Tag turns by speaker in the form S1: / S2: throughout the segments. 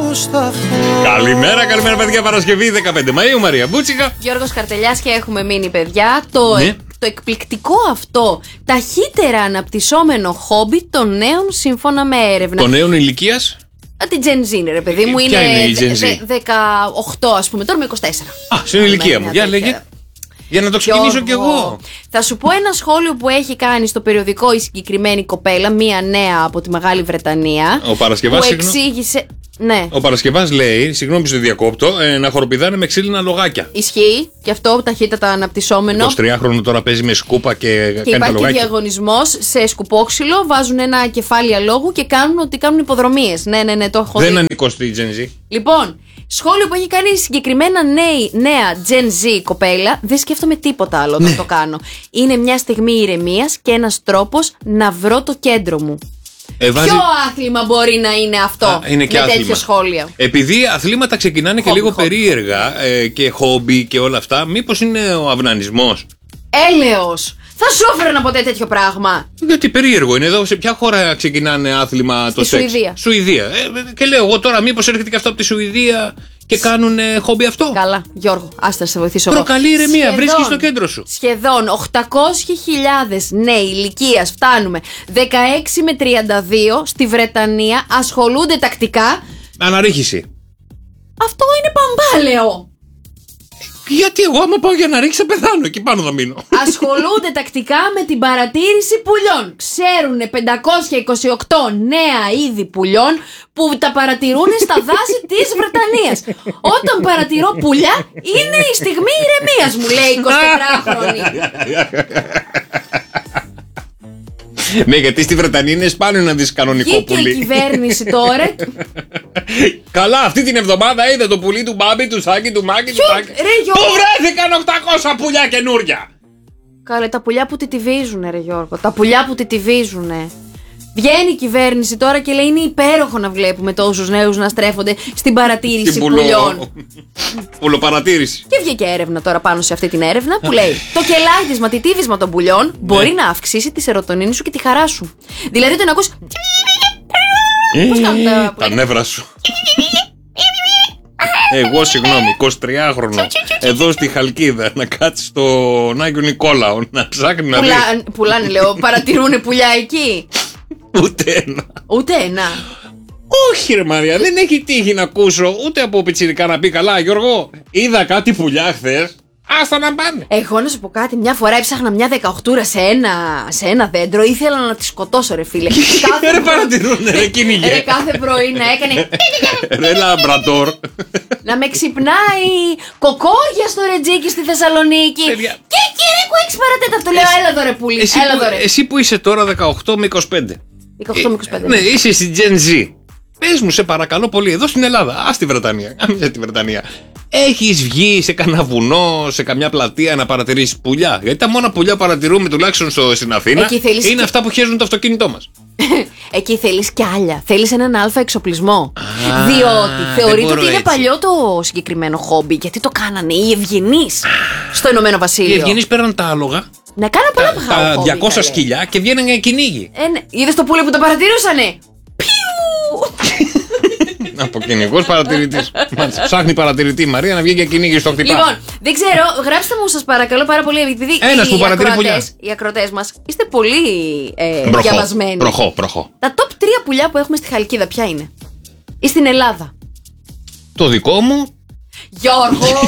S1: Καλημέρα, καλημέρα παιδιά. Παρασκευή 15 Μαΐου, Μαρία Μπούτσικα.
S2: Γιώργος Καρτελιάς και έχουμε μείνει, παιδιά. Το εκπληκτικό αυτό ταχύτερα αναπτυσσόμενο χόμπι των νέων σύμφωνα με έρευνα.
S1: Των νέων ηλικίας.
S2: Την Gen Z, ρε παιδί μου, είναι
S1: η Gen Z?
S2: 18, ας πούμε, τώρα με 24.
S1: Στην ηλικία μου. Για λέγε. Για να το ξεκινήσω κι εγώ.
S2: Θα σου πω ένα σχόλιο που έχει κάνει στο περιοδικό η συγκεκριμένη κοπέλα, μία νέα από τη Μεγάλη Βρετανία.
S1: Ο Παρασκευάς,
S2: που εξήγησε. Ναι.
S1: Ο Παρασκευάς λέει, συγγνώμη που σε διακόπτω, να χοροπηδάνε με ξύλινα λογάκια.
S2: Ισχύει και αυτό ταχύτατα αναπτυσσόμενο.
S1: 23χρονο τώρα παίζει με σκούπα και κάνει τα λογάκια.
S2: Υπάρχει διαγωνισμός σε σκουπόξυλο, βάζουν ένα κεφάλι αλόγου και κάνουν ότι κάνουν υποδρομίες. Ναι, το έχω δει.
S1: Δεν ανήκω στη Gen Z.
S2: Λοιπόν, σχόλιο που έχει κάνει η συγκεκριμένα νέα Gen Z κοπέλα, δεν σκέφτομαι τίποτα άλλο όταν το κάνω. Είναι μια στιγμή ηρεμίας και ένας τρόπος να βρω το κέντρο μου. Ποιο άθλημα μπορεί να είναι αυτό
S1: είναι και
S2: με
S1: άθλημα.
S2: Τέτοια σχόλια?
S1: Επειδή αθλήματα ξεκινάνε και λίγο περίεργα και χόμπι και όλα αυτά, μήπως είναι ο αυνανισμός?
S2: Έλεος! Θα σου έφερνα ποτέ τέτοιο πράγμα?
S1: Γιατί περίεργο είναι εδώ. Σε ποια χώρα ξεκινάνε άθλημα το σεξ? Σουηδία. Και λέω εγώ τώρα, μήπως έρχεται και αυτό από τη Σουηδία και κάνουν χόμπι αυτό.
S2: Καλά, Γιώργο, άστα σε βοηθήσω.
S1: Προκαλεί ηρεμία, βρίσκεις στο κέντρο σου.
S2: Σχεδόν 800.000 νέοι ηλικίας, φτάνουμε 16 με 32 στη Βρετανία, ασχολούνται τακτικά.
S1: Αναρρίχηση.
S2: Αυτό είναι παμπάλαιο.
S1: Γιατί εγώ άμα πάω για να ρίξω πεθάνω, εκεί πάνω θα μείνω.
S2: Ασχολούνται τακτικά με την παρατήρηση πουλιών. Ξέρουν 528 νέα είδη πουλιών που τα παρατηρούν στα δάση της Βρετανίας. Όταν παρατηρώ πουλιά είναι η στιγμή ηρεμίας, μου λέει η 24χρονη.
S1: Ναι, γιατί στη Βρετανία είναι σπάνιο να δεις κανονικό πουλί.
S2: Και η κυβέρνηση τώρα.
S1: Καλά, αυτή την εβδομάδα είδε το πουλί του Μπάμπη, του Σάκη, του Μάκη, του Τάκη. Πού βρέθηκαν 800 πουλιά καινούρια?
S2: Καλά, τα πουλιά που τιτιβίζουνε, ρε Γιώργο. Τα πουλιά που τιτιβίζουνε. Βγαίνει η κυβέρνηση τώρα και λέει είναι υπέροχο να βλέπουμε τόσους νέους να στρέφονται στην παρατήρηση πουλιών.
S1: Πουλοπαρατήρηση.
S2: Και βγήκε έρευνα τώρα πάνω σε αυτή την έρευνα που λέει το κελάιδισμα, τιτίβισμα των πουλιών μπορεί να αυξήσει τη σερωτονίνη σου και τη χαρά σου. Δηλαδή το να ακούς. Πώς κάνουν
S1: τα νεύρα σου. Εγώ, συγγνώμη, 23χρονο, εδώ στη Χαλκίδα, να κάτσει στον Άγιο Νικόλαο, να ψάχνει να δει.
S2: Πουλάνε, λέω, παρατηρούνε πουλιά εκεί?
S1: Ούτε ένα. Όχι ρε Μαρία, δεν έχει τύχει να ακούσω ούτε από πιτσιρικά να πει καλά Γιώργο, είδα κάτι πουλιά χθες. Άστα να πάνε.
S2: Εγώ να σου πω κάτι, μια φορά έψαχνα μια 18 σε ένα δέντρο, ήθελα να τη σκοτώσω ρε φίλε.
S1: Ρε παρατηρούνε, ρε κυνηγέ.
S2: Ρε κάθε πρωί να έκανε.
S1: Ρε λαμπρατόρ.
S2: Να με ξυπνάει κοκόρια στο Ρετζίκι στη Θεσσαλονίκη. Και κύριε που έχεις παρατέταρτο, λέω έλα εδώ ρε πουλί.
S1: Εσύ που είσαι τώρα 18 με 25.
S2: 18 με 25.
S1: Ναι, είσαι στη Gen Z. Πες μου σε παρακαλώ πολύ, εδώ στην Ελλάδα, στη Βρετανία, στη Βρετανία, έχεις βγει σε κανένα βουνό, σε καμιά πλατεία να παρατηρήσεις πουλιά? Γιατί τα μόνα πουλιά παρατηρούμε τουλάχιστον στην Αθήνα είναι αυτά που χέζουν το αυτοκίνητό μας.
S2: Εκεί θέλεις κι άλλα. Θέλεις έναν αλφα εξοπλισμό. Διότι θεωρείται ότι είναι παλιό το συγκεκριμένο χόμπι. Γιατί το κάνανε οι ευγενείς στο Ηνωμένο Βασίλειο.
S1: Οι ευγενείς πέραν τα άλογα.
S2: Να κάνουν πολλά
S1: τα 200 σκυλιά και βγαίνανε κυνήγι.
S2: Είδες το πουλί που το παρατηρούσανε?
S1: Από κυνηγός παρατηρητής. Ψάχνει παρατηρητή Μαρία να βγει για κυνήγι στο χτυπά.
S2: Λοιπόν, δεν ξέρω, γράψτε μου σας παρακαλώ πάρα πολύ. Επειδή οι ακροατές μας είστε πολύ διαβασμένοι.
S1: Προχώ.
S2: Τα top 3 πουλιά που έχουμε στη Χαλκίδα ποια είναι? Ή στην Ελλάδα?
S1: Το δικό μου.
S2: Γιώργο!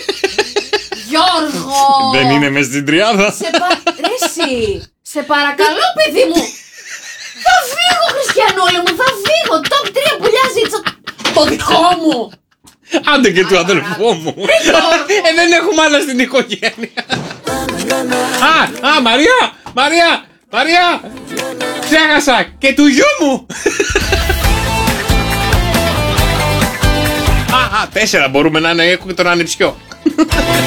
S1: Δεν είναι μες στην τριάδα.
S2: Σε παρακαλώ παιδί μου. Θα φύγω Χριστιανόλη μου, θα φύγω. Top 3 πουλιά ζήτησα. Το δικό μου.
S1: Άντε και του αδελφού μου. Δεν έχουμε άλλα στην οικογένεια. Μαρία. Ξέχασα και του γιού μου. 4 μπορούμε να είναι, έχω και τον ανεψιό.